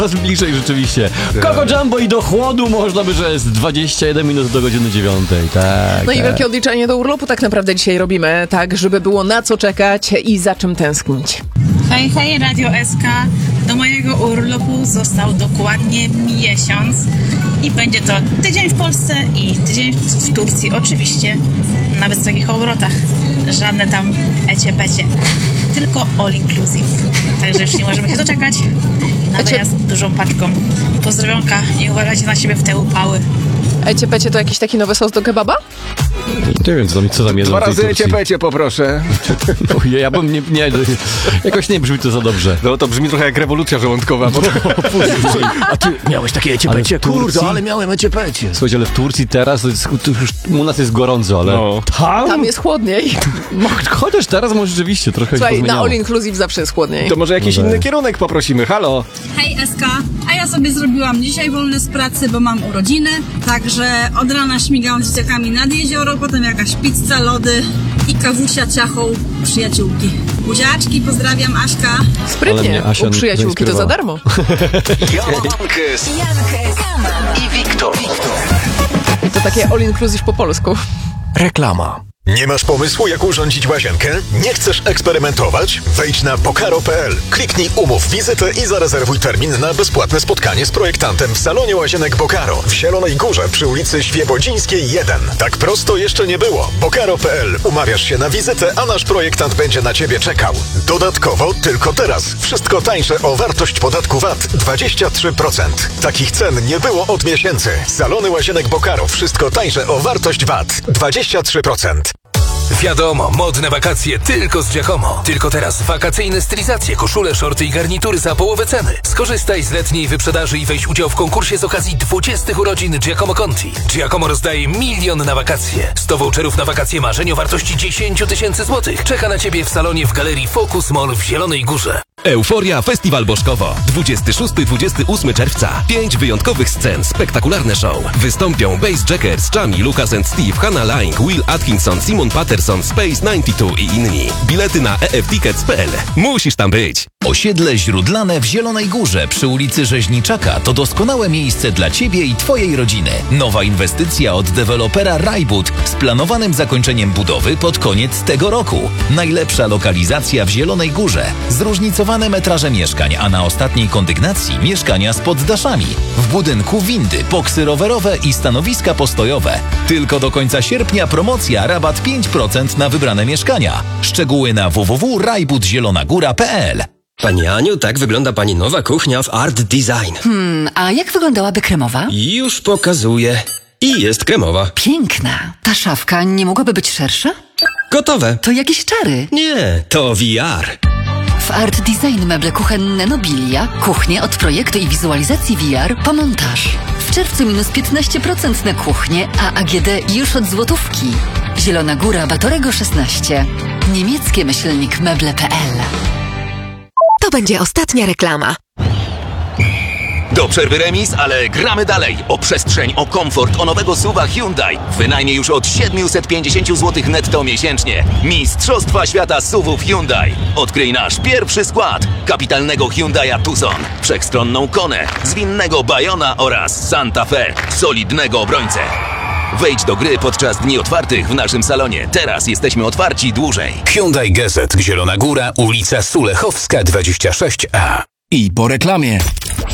Coraz bliżej rzeczywiście. Coco Jumbo i do chłodu można by, że jest 21 minut do godziny 9. Tak. No i wielkie odliczenie do urlopu tak naprawdę dzisiaj robimy, tak, żeby było na co czekać i za czym tęsknić. Hej, hej, Radio SK. Do mojego urlopu został dokładnie miesiąc i będzie to tydzień w Polsce i tydzień w Turcji. Oczywiście na wysokich obrotach. Żadne tam ecie-pecie. Tylko all inclusive. Także już nie możemy się doczekać. Na wyjazd dużą paczką. Pozdrowionka i uważajcie na siebie w te upały. Ecie-pecie to jakiś taki nowy sos do kebaba? Nie wiem, co tam jedzą 2 w tej razy Turcji. ecie-pecie poproszę. Ojej, ja bym nie, jakoś nie brzmi to za dobrze. No to brzmi trochę jak rewolucja żołądkowa. A ty miałeś takie ecie-pecie, Ale w Turcji? kurde, ale miałem ecie-pecie. Słuchajcie, ale w Turcji teraz, to już u nas jest gorąco, ale No. Tam jest chłodniej. Chociaż teraz może rzeczywiście trochę się Słuchaj, na pozmieniało. all inclusive zawsze jest chłodniej. To może jakiś inny kierunek poprosimy, halo? Hej SK, a ja sobie zrobiłam dzisiaj wolne z pracy, bo mam urodziny, także od rana śmigałam z dzieciakami nad jezioro, potem jakaś pizza, lody i kawusia ciachą przyjaciółki. Buziaczki, pozdrawiam, Aśka. Ale Sprytnie, mnie Asia u przyjaciółki to za darmo. Jankes i Wiktor. To takie all inclusive po polsku. Reklama. Nie masz pomysłu, jak urządzić łazienkę? Nie chcesz eksperymentować? Wejdź na bokaro.pl, kliknij umów wizytę i zarezerwuj termin na bezpłatne spotkanie z projektantem w salonie łazienek Bokaro w Zielonej Górze przy ulicy Świebodzińskiej 1. Tak prosto jeszcze nie było. Bokaro.pl. Umawiasz się na wizytę, a nasz projektant będzie na Ciebie czekał. Dodatkowo tylko teraz wszystko tańsze o wartość podatku VAT 23%. Takich cen nie było od miesięcy. Salony łazienek Bokaro. Wszystko tańsze o wartość VAT 23%. Wiadomo, modne wakacje tylko z Giacomo. Tylko teraz wakacyjne stylizacje, koszule, shorty i garnitury za połowę ceny. Skorzystaj z letniej wyprzedaży i weź udział w konkursie z okazji 20 urodzin Giacomo Conti. Giacomo rozdaje 1 000 000 na wakacje. 100 voucherów na wakacje marzeń o wartości 10 000 złotych. Czeka na Ciebie w salonie w Galerii Focus Mall w Zielonej Górze. Euforia Festiwal Bożkowo. 26-28 czerwca. 5 wyjątkowych scen, spektakularne show. Wystąpią Bass Jackers, Chami, Lucas and Steve, Hannah Lang, Will Atkinson, Simon Patterson, Space 92 i inni. Bilety na eftickets.pl. Musisz tam być. Osiedle Źródlane w Zielonej Górze przy ulicy Rzeźniczaka to doskonałe miejsce dla Ciebie i Twojej rodziny. Nowa inwestycja od dewelopera Rajbud z planowanym zakończeniem budowy pod koniec tego roku. Najlepsza lokalizacja w Zielonej Górze. Zróżnicowane metraże mieszkań, a na ostatniej kondygnacji mieszkania z poddaszami. W budynku windy, boksy rowerowe i stanowiska postojowe. Tylko do końca sierpnia promocja, rabat 5% na wybrane mieszkania. Szczegóły na www.rajbudzielonagóra.pl. Pani Aniu, tak wygląda pani nowa kuchnia w Art Design. A jak wyglądałaby kremowa? Już pokazuję. I jest kremowa. Piękna. Ta szafka nie mogłaby być szersza? Gotowe. To jakieś czary. Nie, to VR. W Art Design meble kuchenne Nobilia. Kuchnie od projektu i wizualizacji VR po montaż. W czerwcu minus 15% na kuchnię, a AGD już od złotówki. Zielona Góra, Batorego 16. Niemieckie myślnik meble.pl. To będzie ostatnia reklama. Do przerwy remis, ale gramy dalej. O przestrzeń, o komfort, o nowego SUV-a Hyundai. Wynajmie już od 750 zł netto miesięcznie. Mistrzostwa świata SUV-ów Hyundai. Odkryj nasz pierwszy skład. Kapitalnego Hyundai'a Tucson, wszechstronną Konę, zwinnego Bayona oraz Santa Fe, solidnego obrońcę. Wejdź do gry podczas dni otwartych w naszym salonie. Teraz jesteśmy otwarci dłużej. Hyundai Gazet, Zielona Góra, ulica Sulechowska 26A. I po reklamie.